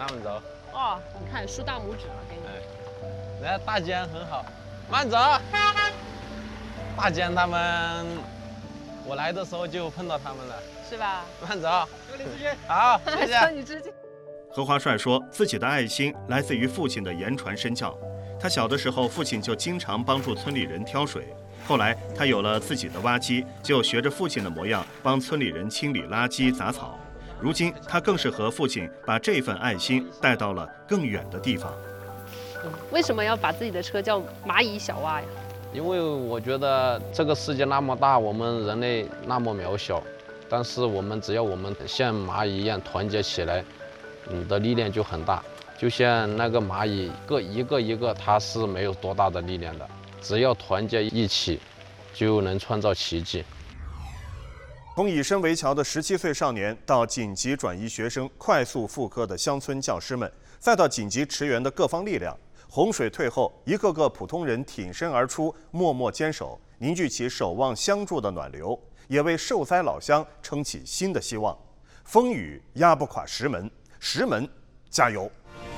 慢慢走。 哦，你看竖大拇指了，给你。 来，大坚很好，慢走。大坚他们，我来的时候就碰到他们了， 是吧？ 慢走，祝你自信。好，谢谢。 你致敬。 何华帅说，自己的爱心来自于父亲的言传身教。他小的时候，父亲就经常帮助村里人挑水。后来他有了自己的挖机，就学着父亲的模样，帮村里人清理垃圾杂草。如今他更是和父亲把这份爱心带到了更远的地方。 为什么要把自己的车叫蚂蚁小蛙呀？ 因为我觉得这个世界那么大，我们人类那么渺小，但是只要我们像蚂蚁一样团结起来，你的力量就很大。就像那个蚂蚁，一个，它是没有多大的力量的，只要团结一起，就能创造奇迹。 从以身为桥的17岁少年，到紧急转移学生快速复课的乡村教师们，再到紧急驰援的各方力量，洪水退后，一个个普通人挺身而出，默默坚守，凝聚起守望相助的暖流，也为受灾老乡撑起新的希望。风雨压不垮石门，石门加油！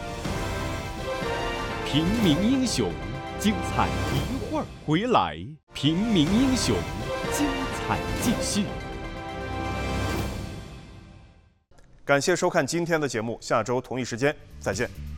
平民英雄，精彩一会儿回来。平民英雄，精彩继续。 感谢收看今天的节目，下周同一时间再见。